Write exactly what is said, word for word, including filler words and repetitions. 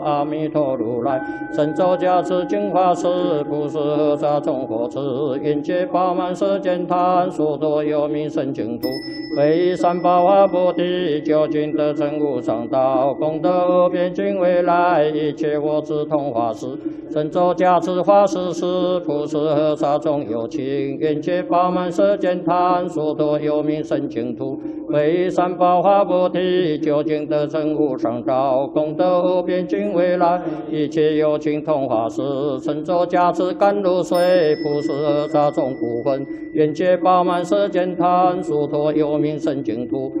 阿弥陀如来，神咒加持净法师，不是和沙众火持，愿界饱满世间坛，所多有名圣净土，为三宝华菩提，究竟得成无上道，功德无边尽未来，一切我智同法师，神咒加持法师时，不是和沙众有情，愿界饱满世间坛，所多有名圣净土，为三宝华菩提，究竟得成无上道，功德无边尽未来，一切有情同法师，神咒加持甘露水，不是和沙众不分，愿界饱满世间坛，所托有名圣净土，